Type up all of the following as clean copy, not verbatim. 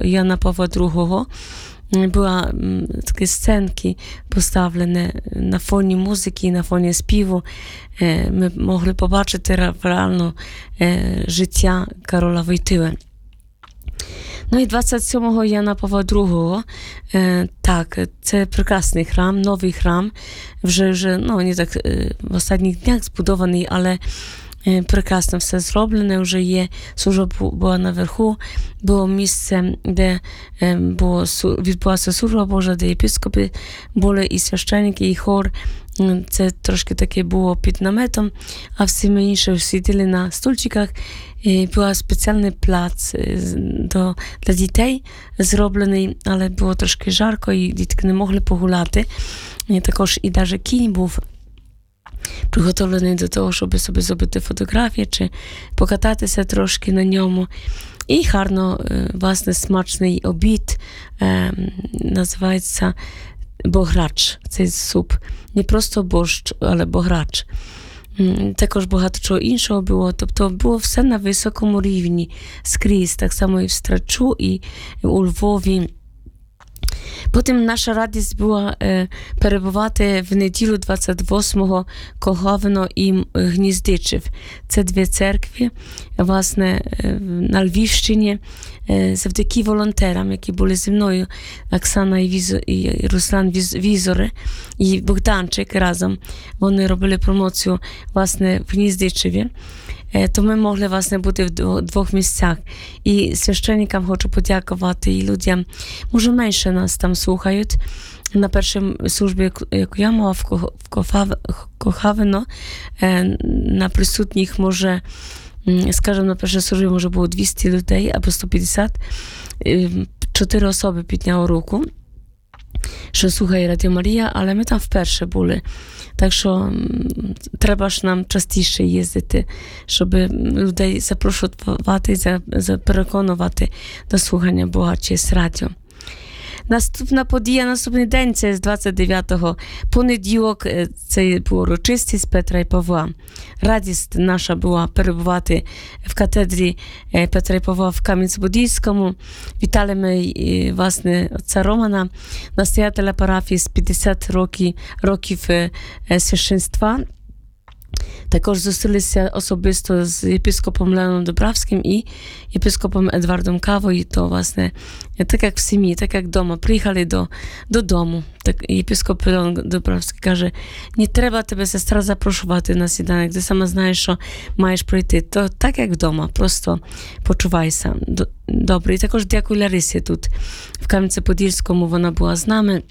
Jana Pawła II była takie scenki postawione na fonie muzyki, na fonie śpiewu. My mogli pobaczyć realne życia Karola Wojtyły. No i 27 Jana Pawła II, tak, це прекрасний храм, новий храм, вже не так в останніх днях збудований, але прекрасно все зроблене, вже є, служба була наверху, було місце, де відбулася служба Божа, де єпископи були, і священники, і хор. Це трошки таке було під наметом, а всі ми інші сиділи на стульчиках. І був спеціальний плац для дітей зроблений, але було трошки жарко, і дітки не могли погуляти. І також і навіть кінь був приготовлений до того, щоб собі зробити фотографії чи покататися трошки на ньому. І гарно, власне, смачний обід, називається бограч, цей суп. Не просто борщ, але бограч. Також багато чого іншого було, тобто було все на високому рівні скрізь, так само і в Страчу, і у Львові. Потім наша радість була перебувати в неділю 28-го Кохавино і Гніздичів. Це дві церкви, власне, на Львівщині, завдяки волонтерам, які були зі мною, Оксана і Руслан Візори, і Богданчик разом. Вони робили промоцію, власне, в Гніздичеві. То ми могли, власне, бути в двох місцях. І священникам хочу подякувати, і людям, може, менше нас там слухають. На першій службі, яку я мала в Кохавино, на присутніх, може, скажімо, на першій службі, може, було 200 людей, або 150. 4 особи підняли руку, що слухає Радіо Марія, але ми там вперше були. Так що треба ж нам частіше їздити, щоб людей запрошувати, переконувати до слухання Бога через радіо. Наступна подія, наступний день, це з 29-го понеділок, це була урочистість Петра і Павла. Радість наша була перебувати в катедрі Петра і Павла в Кам'янці-Подільському. Вітали ми, власне, отця Романа, настоятеля парафії з 50 років священства. Також зустрілися особисто з єпископом Леоном Добравським і єпископом Едвардом Кавою. То, власне, так як в сім'ї, так як вдома. Приїхали додому. Так, єпископ Леон Добравський каже, не треба тебе, сестра, запрошувати на сніданок, ти сама знаєш, що маєш пройти. То так як вдома, просто почувайся. Добре. І також дякую Ларисі тут, в Кам'янці-Подільському, вона була з нами.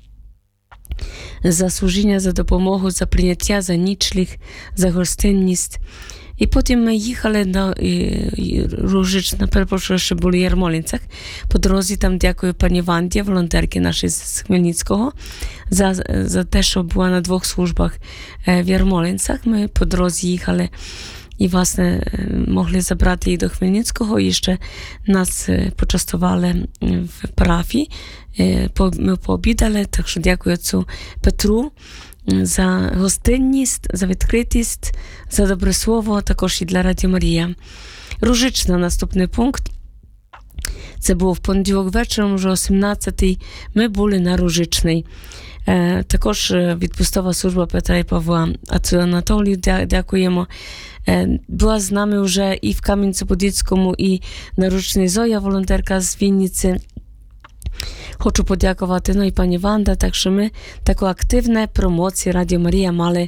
За служіння, за допомогу, за прийняття, за нічліг, за гостинність. І потім ми їхали до Ружична, перепрошую, що були в Ярмолинцях. По дорозі там дякую пані Ванді, волонтерки нашій з Хмельницького, за те, що була на 2 службах в Ярмолинцях. Ми по дорозі їхали і, власне, могли забрати їх до Хмельницького, і ще нас почастували в парафії. Ми пообідали, так що дякую отцю Петру за гостинність, за відкритість, за добре слово, також і для Радіо Марія. Ружична, наступний пункт. Це був в понеділок вечором, вже о 17-й. Ми були на Ружичній. Також відпустова служба Петра і Павла. Отцю Анатолію дякуємо. Була з нами вже і в Кам'янці-Подільському, і на Ружичній Зоя, волонтерка з Вінниці. Хочу подякувати, ну і пані Ванда, так що ми таку активну промоцію Радіо Марія мали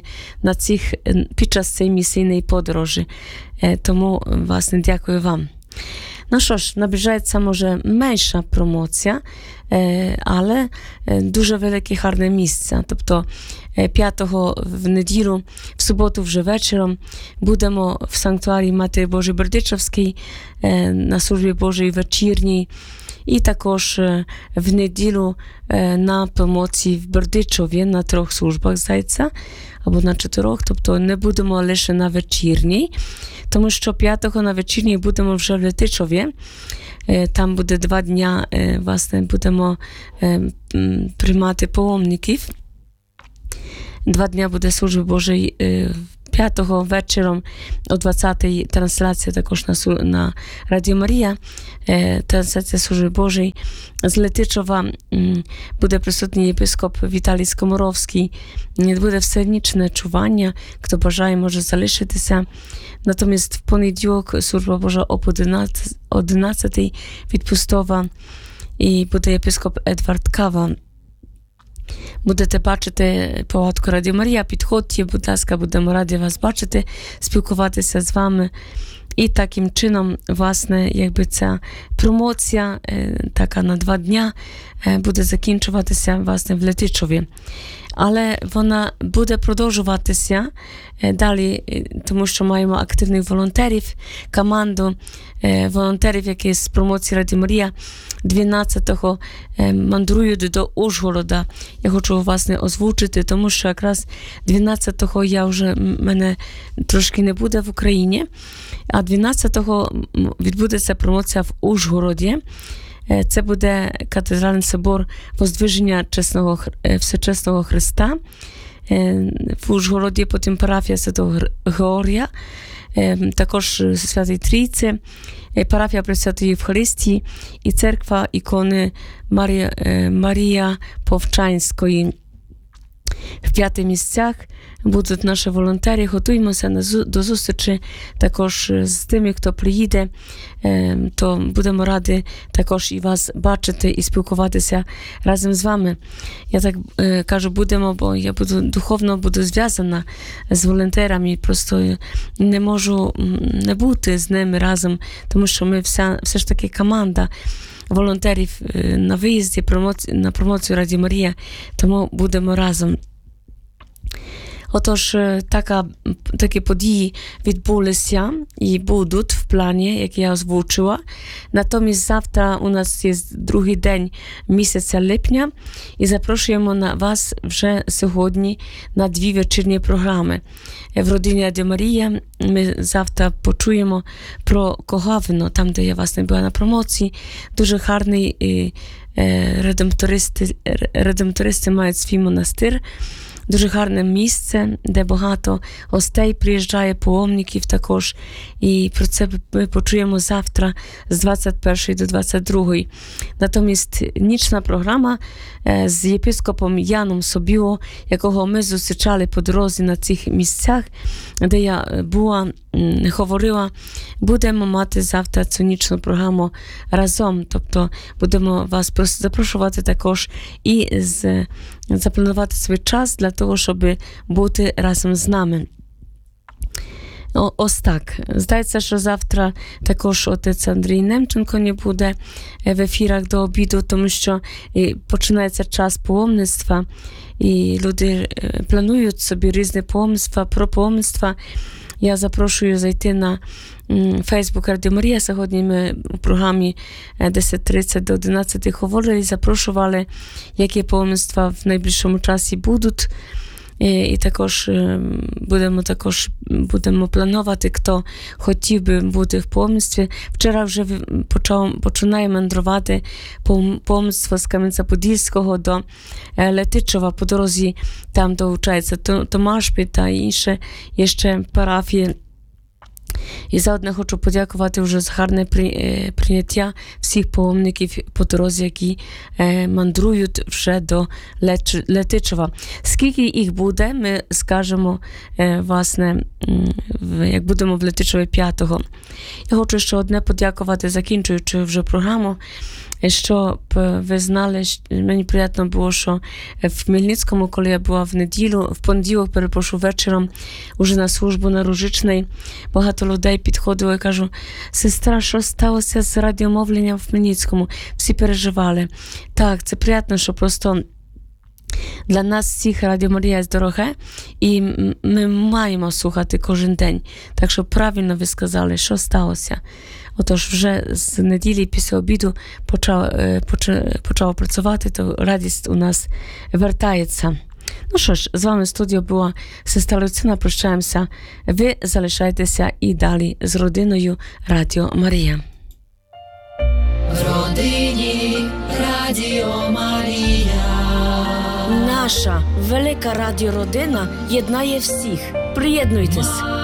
під час цієї місійної подорожі. Тому, власне, дякую вам. Ну що ж, наближається, може, менша промоція, але дуже велике гарне місце. Тобто 5-го в неділю, в суботу вже вечором будемо в санктуарі Матері Божої Бердичівській на службі Божої вечірній. І також в неділю на промоції в Бердичеві на 3 службах, здається, або на 4, тобто не будемо лише на вечірній, тому що 5-го на вечірній будемо вже в Летичеві. Там буде 2 дня, власне, будемо приймати паломників. 2 дня буде служби Божої 5-го вечором о 20-й трансляція також на Радіо Марія, трансляція Служби Божої. З Летичова буде присутній єпископ Віталій Скоморовський. Буде всенічне чування, хто бажає, може залишитися. Натомість в понеділок Служба Божа об 11-й відпустова, і буде єпископ Едвард Кава. Будете бачити палатку Радіо Марія, підходьте, будь ласка, будемо раді вас бачити, спілкуватися з вами. І таким чином, власне, якби ця промоція така на 2 дня буде закінчуватися, власне, в Летичові. Але вона буде продовжуватися далі, тому що маємо активних волонтерів, команду волонтерів, які з промоції Радіо Марія 12-го мандрують до Ужгорода. Я хочу, власне, озвучити, тому що якраз 12-го мене трошки не буде в Україні, а 12-го відбудеться промоція в Ужгороді. Це буде катедральний собор Воздвиження Всечесного Христа. В Ужгороді потім парафія Святого Георгія, також Святої Трійці, парафія Пресвятої Євхаристії і церква ікони Марія Повчанської. В 5 місцях будуть наші волонтери. Готуємося до зустрічі також з тими, хто приїде, то будемо раді також і вас бачити і спілкуватися разом з вами. Я так кажу, будемо, бо я духовно буду зв'язана з волонтерами, просто не можу не бути з ними разом, тому що ми все ж таки команда волонтерів на виїзді на промоцію Радіо Марія, тому будемо разом. Отож, такі події відбулися і будуть в плані, як я озвучила. Натомість завтра у нас є другий день місяця липня і запрошуємо на вас вже сьогодні на 2 вечірні програми. В родині Радіо Марія ми завтра почуємо про Когавино, там, де я, власне, була на промоції. Дуже гарний редемтористи мають свій монастир. Дуже гарне місце, де багато гостей приїжджає, паломників також. І про це ми почуємо завтра з 21 до 22. Натомість нічна програма з єпископом Яном Собіло, якого ми зустрічали по дорозі на цих місцях, де я була, говорила, будемо мати завтра цю нічну програму разом. Тобто будемо вас запрошувати також і запланувати свій час для того, щоб бути разом з нами. Ось так. Здається, що завтра також отець Андрій Немченко не буде в ефірах до обіду, тому що починається час паломництва, і люди планують собі різні паломництва, про паломництва. Я запрошую зайти на Фейсбук Радіо Марія. Сьогодні ми у програмі 10:30 до 11 говорили, запрошували, які паломництва в найближчому часі будуть. І також будемо планувати, хто хотів би бути в паломництві. Вчора вже починає мандрувати паломництво з Кам'янця-Подільського до Летичова. По дорозі там долучається Томашпіль та інші ще парафії. І заодно хочу подякувати вже за гарне прийняття всіх паломників по дорозі, які мандрують вже до Летичова. Скільки їх буде, ми скажемо, власне, як будемо в Летичові 5-го. Я хочу ще одне подякувати, закінчуючи вже програму, щоб ви знали, мені приємно було, що в Хмельницькому, коли я була в понеділок, вечором, уже на службу на Ружичній, багато людей підходило і кажу: сестра, що сталося з радіомовленням в Хмельницькому? Всі переживали. Так, це приємно, що просто для нас всіх Радіо Марія є дороге, і ми маємо слухати кожен день. Так що правильно ви сказали, що сталося. Отож, вже з неділі після обіду почало працювати, то радість у нас вертається. Ну що ж, з вами в студії була сестра Люцина. Прощаємося. Ви залишайтеся і далі з родиною Радіо Марія. В родині Радіо Марія. Наша велика радіородина єднає всіх. Приєднуйтесь!